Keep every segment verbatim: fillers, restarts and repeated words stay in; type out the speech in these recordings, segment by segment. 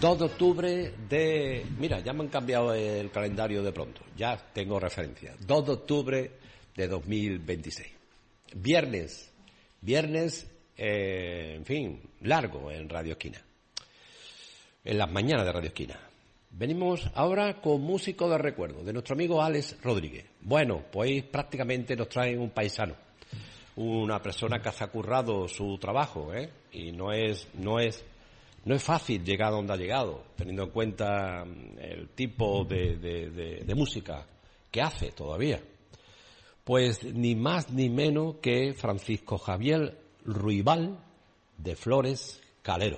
dos de octubre de... Mira, ya me han cambiado el calendario de pronto. Ya tengo referencia. dos de octubre de dos mil veintiséis. Viernes. Viernes, eh, en fin, largo en Radio Esquina. En las mañanas de Radio Esquina. Venimos ahora con músico de recuerdo, de nuestro amigo Alex Rodríguez. Bueno, pues prácticamente nos traen un paisano. Una persona que se ha currado su trabajo, ¿eh? Y no es, no es, no es fácil llegar a donde ha llegado, teniendo en cuenta el tipo de, de, de, de música que hace todavía. Pues ni más ni menos que Francisco Javier Ruibal de Flores Calero.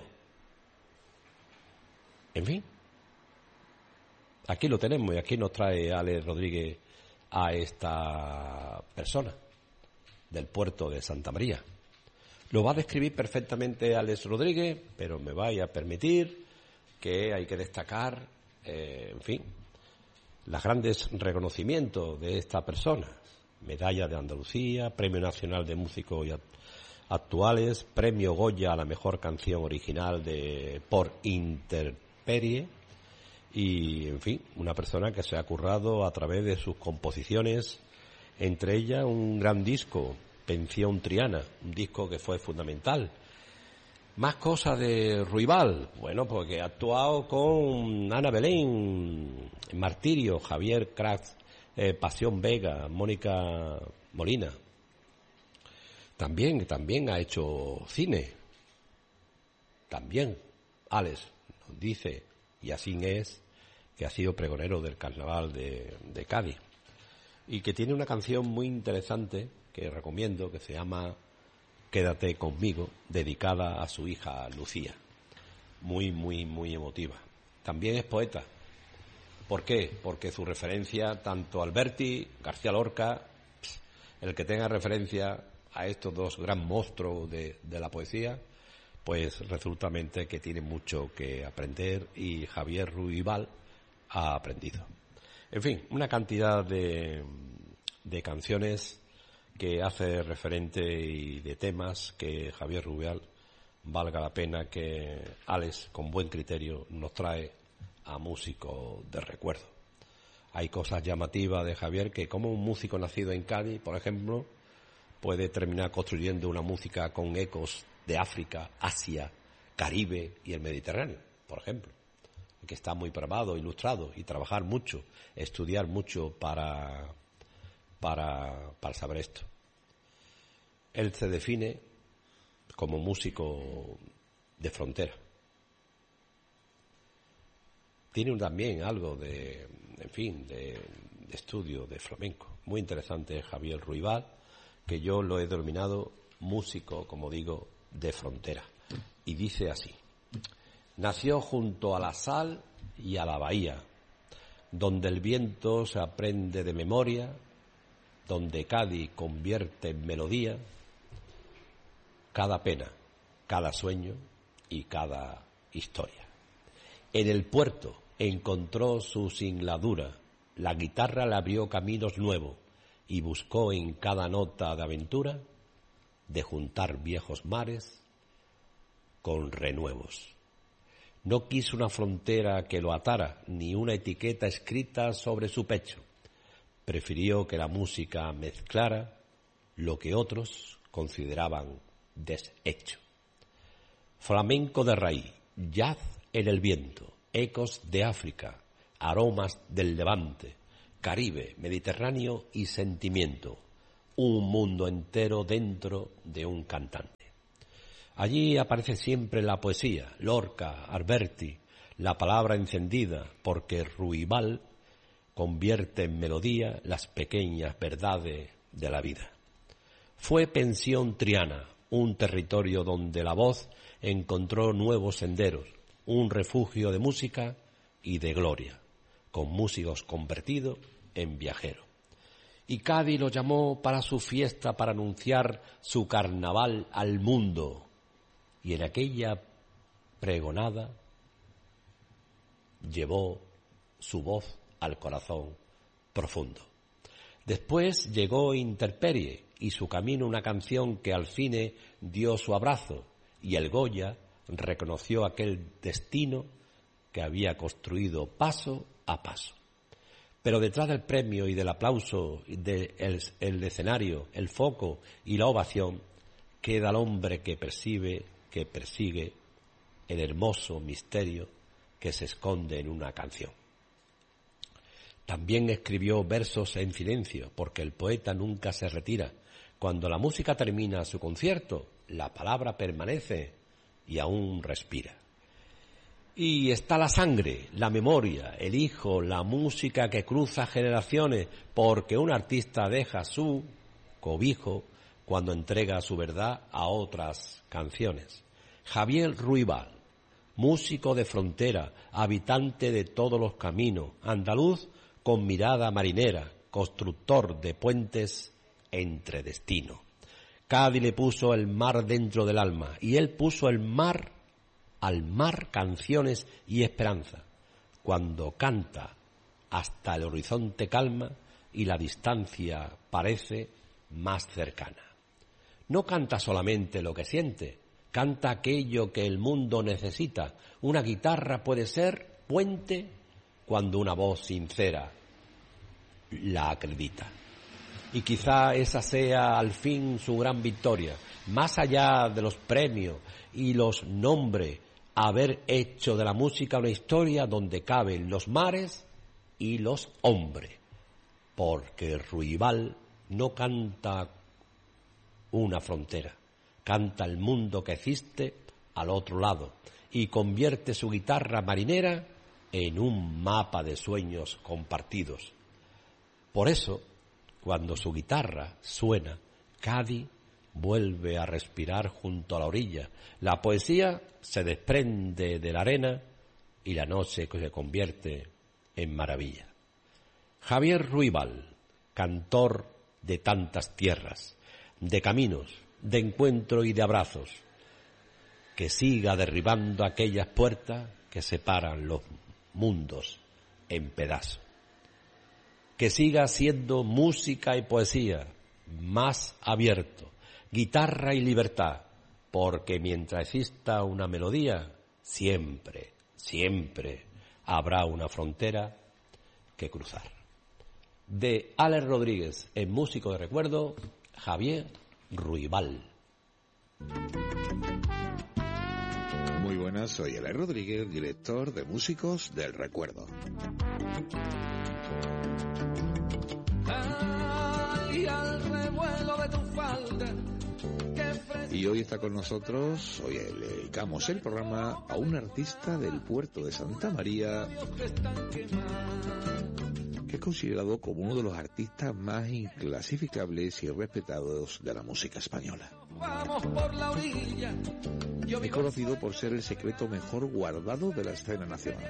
En fin, aquí lo tenemos y aquí nos trae Alex Rodríguez a esta persona del puerto de Santa María. Lo va a describir perfectamente Alex Rodríguez, pero me vaya a permitir que hay que destacar, eh, en fin, los grandes reconocimientos de esta persona. Medalla de Andalucía, Premio Nacional de Músicos Actuales, Premio Goya a la mejor canción original de por Intemperie y, en fin, una persona que se ha currado a través de sus composiciones, entre ellas un gran disco, Pensión Triana, un disco que fue fundamental. Más cosas de Ruibal, bueno, porque ha actuado con Ana Belén, Martirio, Javier Crax, eh, Pasión Vega, Mónica Molina. También, también ha hecho cine. También, Alex nos dice, y así es, que ha sido pregonero del Carnaval de, de Cádiz. Y que tiene una canción muy interesante que recomiendo, que se llama Quédate conmigo, dedicada a su hija Lucía. Muy, muy, muy emotiva. También es poeta. ¿Por qué? Porque su referencia, tanto Alberti, García Lorca, el que tenga referencia a estos dos gran monstruos de, de la poesía, pues resultamente que tiene mucho que aprender y Javier Ruibal ha aprendido. En fin, una cantidad de, de canciones que hace referente y de temas que Javier Ruibal valga la pena que Alex, con buen criterio, nos trae a músicos de recuerdo. Hay cosas llamativas de Javier que, como un músico nacido en Cádiz, por ejemplo, puede terminar construyendo una música con ecos de África, Asia, Caribe y el Mediterráneo, por ejemplo, que está muy probado, ilustrado, y trabajar mucho, estudiar mucho para, para, para saber esto. Él se define como músico de frontera. Tiene también algo de, en fin, de, de estudio de flamenco. Muy interesante Javier Ruibal, que yo lo he denominado músico, como digo, de frontera. Y dice así: nació junto a la sal y a la bahía, donde el viento se aprende de memoria, donde Cádiz convierte en melodía cada pena, cada sueño y cada historia. En el puerto encontró su singladura, la guitarra le abrió caminos nuevos y buscó en cada nota de aventura de juntar viejos mares con renuevos. No quiso una frontera que lo atara, ni una etiqueta escrita sobre su pecho. Prefirió que la música mezclara lo que otros consideraban deshecho. Flamenco de raíz, jazz en el viento, ecos de África, aromas del Levante, Caribe, Mediterráneo y sentimiento. Un mundo entero dentro de un cantante. Allí aparece siempre la poesía, Lorca, Alberti, la palabra encendida, porque Ruibal convierte en melodía las pequeñas verdades de la vida. Fue Pensión Triana, un territorio donde la voz encontró nuevos senderos, un refugio de música y de gloria, con músicos convertidos en viajeros. Y Cádiz lo llamó para su fiesta, para anunciar su carnaval al mundo. Y en aquella pregonada llevó su voz al corazón profundo. Después llegó Intemperie y su camino una canción que al fin dio su abrazo, y el Goya reconoció aquel destino que había construido paso a paso. Pero detrás del premio y del aplauso, del el escenario, el foco y la ovación, queda el hombre que percibe, que persigue el hermoso misterio que se esconde en una canción. También escribió versos en silencio, porque el poeta nunca se retira. Cuando la música termina su concierto, la palabra permanece y aún respira. Y está la sangre, la memoria, el hijo, la música que cruza generaciones, porque un artista deja su cobijo cuando entrega su verdad a otras canciones. Javier Ruibal, músico de frontera, habitante de todos los caminos, andaluz con mirada marinera, constructor de puentes entre destinos. Cádiz le puso el mar dentro del alma y él puso el mar al mar canciones y esperanza. Cuando canta hasta el horizonte calma y la distancia parece más cercana. No canta solamente lo que siente, canta aquello que el mundo necesita. Una guitarra puede ser puente cuando una voz sincera la acredita. Y quizá esa sea al fin su gran victoria, más allá de los premios y los nombres, haber hecho de la música una historia donde caben los mares y los hombres, porque Ruibal no canta una frontera, canta el mundo que existe al otro lado y convierte su guitarra marinera en un mapa de sueños compartidos. Por eso, cuando su guitarra suena, Cádiz vuelve a respirar junto a la orilla. La poesía se desprende de la arena y la noche se convierte en maravilla. Javier Ruibal, cantor de tantas tierras, de caminos, de encuentro y de abrazos, que siga derribando aquellas puertas que separan los mundos en pedazos. Que siga siendo música y poesía más abierto, guitarra y libertad, porque mientras exista una melodía, siempre, siempre habrá una frontera que cruzar. De Alex Rodríguez, en Músico de Recuerdo, Javier Ruibal. Muy buenas, soy Alex Rodríguez, director de Músicos del Recuerdo. Ay, al revuelo de tu falda. Y hoy está con nosotros, hoy le dedicamos el programa a un artista del puerto de Santa María que es considerado como uno de los artistas más inclasificables y respetados de la música española. Es conocido por ser el secreto mejor guardado de la escena nacional.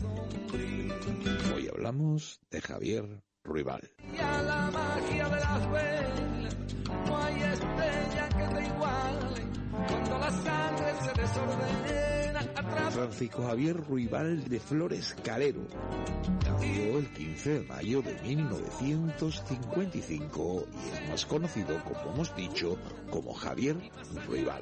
Hoy hablamos de Javier Ruibal. Y a la magia de las velas, no hay estrella que te iguale, cuando la sangre se desordena atrás. Francisco Javier Ruibal de Flores Calero nació el quince de mayo de mil novecientos cincuenta y cinco y es más conocido, como hemos dicho, como Javier Ruibal.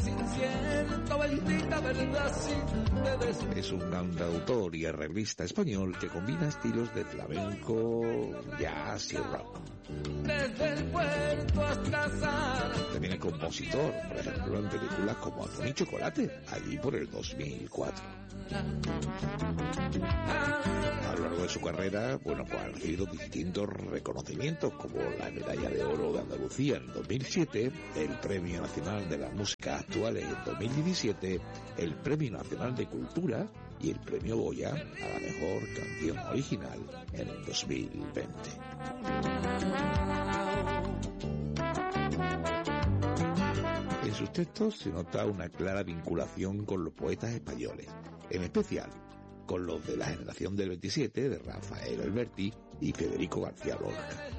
Es un cantautor y arreglista español que combina estilos de flamenco, jazz y rock. También es compositor, por ejemplo, en películas como Atún y Chocolate, allí por el dos mil cuatro. A lo largo de su carrera, bueno, pues ha recibido distintos reconocimientos, como la Medalla de Oro de Andalucía en dos mil siete, el Premio Nacional de la Música Actual en dos mil diecisiete, el Premio Nacional de Cultura y el Premio Goya a la Mejor Canción Original en el dos mil veinte. En sus textos se nota una clara vinculación con los poetas españoles, en especial con los de la generación del veintisiete de Rafael Alberti y Federico García Lorca.